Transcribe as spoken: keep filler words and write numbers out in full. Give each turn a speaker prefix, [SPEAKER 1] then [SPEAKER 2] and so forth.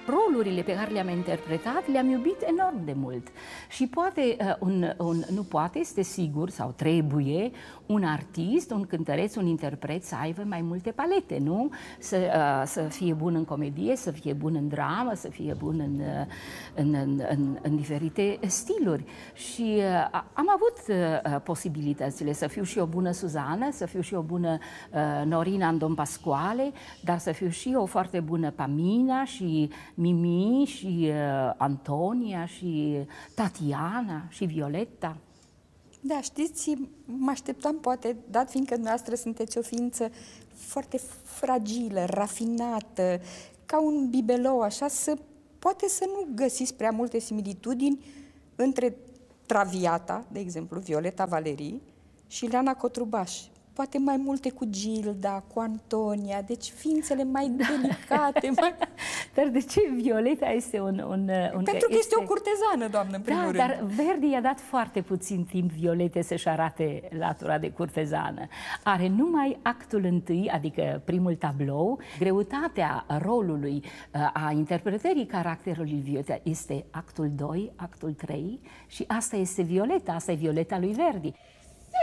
[SPEAKER 1] rolurile pe care le-am interpretat le-am iubit enorm de mult. Și poate, un, un, nu poate, este sigur, sau trebuie, un artist, un cântăreț, un interpret să aibă mai multe palete, nu? Să, să fie bun în comedie, să fie bun în dramă, să fie bun în, în, în, în, în diferite stiluri. Și am avut posibilitățile să fiu și o bună Suzană, să fiu și o bună Norina în Don Pasquale, dar să fiu și o foarte bună Pamina și Mimi și uh, Antonia și Tatiana și Violetta.
[SPEAKER 2] Da, știți, mă așteptam poate, dat fiindcă dumneavoastră sunteți o ființă foarte fragilă, rafinată, ca un bibelou, așa, să poate să nu găsiți prea multe similitudini între Traviata, de exemplu, Violeta Valerii, și Ileana Cotrubaș. Poate mai multe cu Gilda, cu Antonia, deci ființele mai delicate. Mai...
[SPEAKER 1] Dar de ce Violeta este un... un, un
[SPEAKER 2] Pentru că este... este o curtezană, doamnă, în primul
[SPEAKER 1] da,
[SPEAKER 2] rând.
[SPEAKER 1] Dar Verdi i-a dat foarte puțin timp Violete să-și arate latura de curtezană. Are numai actul întâi, adică primul tablou. Greutatea rolului, a interpretării caracterului Violeta este actul doi, actul trei și asta este Violeta, asta e Violeta lui Verdi.